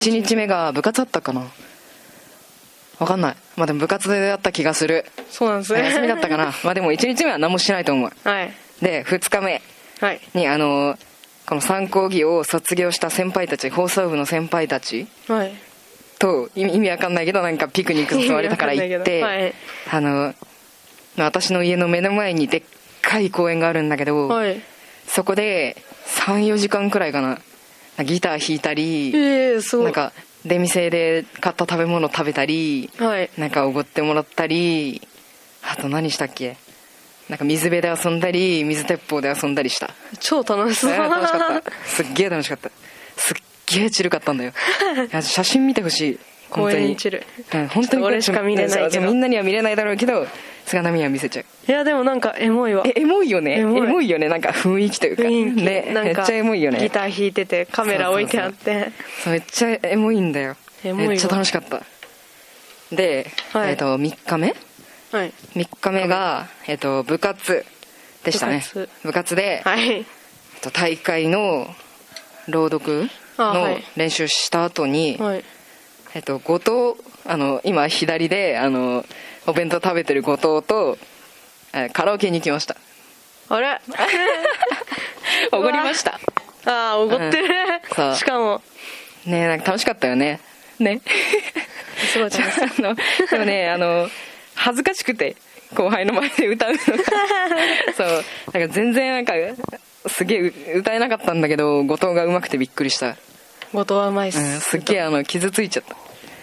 1日目が部活あったかな、わかんない。まあでも部活だった気がする。 そうなんですね。 休みだったかな。まあでも1日目は何もしないと思う。 はい。 で2日目はい。 にこの3講義を卒業した先輩たち、放送部の先輩たちはい。 と意味わかんないけどなんかピクニック誘われたから行ってはい。 私の家の目の前にでっかい公園があるんだけど、 はい。 そこで 3,4 時間くらいかな、ギター弾いたり、 すごい。 なんか出店で買った食べ物食べたり、 はい。 なんかおごってもらったり、あと何したっけ、なんか水辺で遊んだり水鉄砲で遊んだりした。 超楽しそう。 楽しかった。すっげえ楽しかった。すっげえチルかったんだよ。いや写真見てほしい。 公園チル。 本当に俺しか見れないけど、 みんなには見れないだろうけど菅波には見せちゃう。 いやでもなんかエモいわ。 エモいよね。エモいよね。なんか雰囲気というか雰囲気ね、 なんかめっちゃエモいよね。 ギター弾いててカメラ置いてあって、 そうめっちゃエモいんだよ。めっちゃ楽しかった。で、 はい、 3日目、 はい、 3日目が、部活でしたね。部活で、 はい、 大会の朗読の練習した後に、 はい、 後藤、今左でお弁当食べてる後藤とカラオケに行きました。 あれおごりました。 ああおごってる、 そうしかもね、なんか楽しかったよね。ねすごい楽しい。 でもね恥ずかしくて後輩の前で歌うのがそうだから全然なんかすげえ歌えなかったんだけど、後藤が上手くてびっくりした。 後藤はうまいっす、 すっげえ傷ついちゃった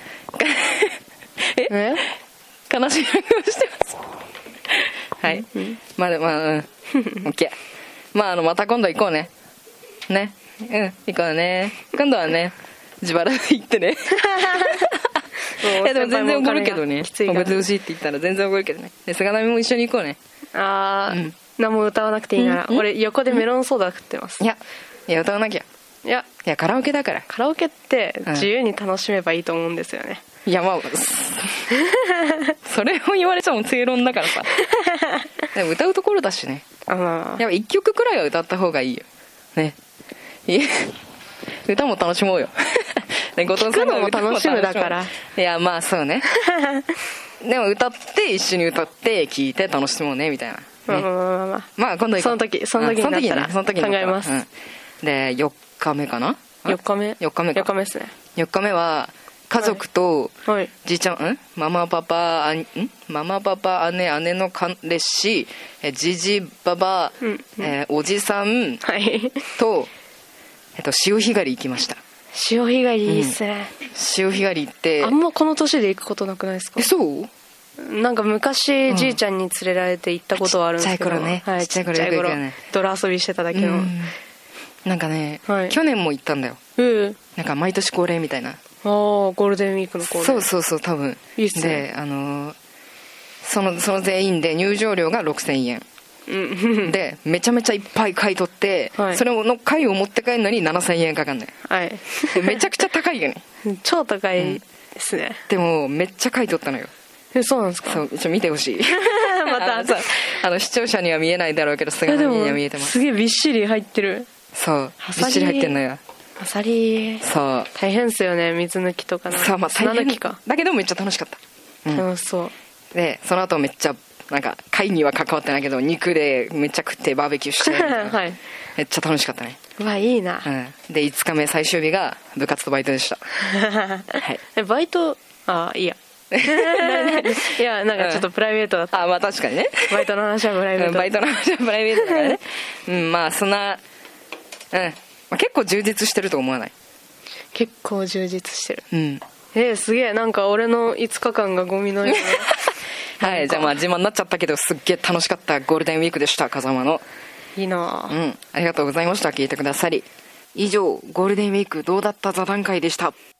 え悲しい顔してますはい、まあOK まあまた今度行こうね。ね、行こうね。今度はね自腹で行ってねでも全然おごるけどね。おごってほしいって言ったら全然おごるけどね。で菅波も一緒に行こうね。 ああ、何も歌わなくていいなら、俺横でメロンソーダ食ってます。 いや歌わなきゃ。いやカラオケだから。 カラオケって自由に楽しめばいいと思うんですよね。 いやまあそれを言われちゃもう正論だからさでも歌うところだしね。やっぱ1曲くらいは歌った方がいいよね。歌も楽しもうよ後藤さんが歌も楽しむだから。いやまあそうねでも歌って一緒に歌って聴いて楽しもうねみたいな、ね、まあ今度行こう。 その時になったら考えます、 で4日目かな。 4日目ですね。 4日目は家族とじいちゃん、ママパパ姉の彼氏じじばば、おじさんと、潮干狩り行きました。 潮干狩りいいっすね、 潮干狩りってあんまこの年で行くことなくないですか？ そうなんか昔、じいちゃんに連れられて行ったことはあるんですけど、 ちっちゃい頃ね、 はい、ちっちゃい頃泥遊びしてただけの、 なんかね、去年も行ったんだよ。なんか毎年恒例みたいな。 ゴールデンウィークの恒例。 そう多分いいっすね。 でその全員で入場料が6000円でめちゃめちゃいっぱい貝取って、それの貝を持って帰るのに7000円かかんない、めちゃくちゃ高いよね超高いですね、 でもめっちゃ貝取ったのよ。 そうなんですか？ そう見てほしいまた視聴者には見えないだろうけど菅波には見えてます。 すげえびっしり入ってる。 そうびっしり入ってんのよ。 アサリそう大変っすよね、水抜きとか。 そう、砂抜きかだけどめっちゃ楽しかった、 楽しそうでその後めっちゃなんか貝には関わってないけど肉でめっちゃ食ってバーベキューしてめっちゃ楽しかったね。 うわいいな、 で5日目最終日が部活とバイトでしたバイトいいやいやなんかちょっとプライベートだった、 まあ確かにねバイトの話はプライベート、 バイトの話はプライベートだからねまあそんな結構充実してると思わない？ 結構充実してる。すげえ、なんか俺の5日間がゴミのようなはい、 じゃあまあ自慢になっちゃったけどすっげえ楽しかったゴールデンウィークでした。風間のいいなありがとうございました。聞いてくださり以上ゴールデンウィークどうだった座談会でした。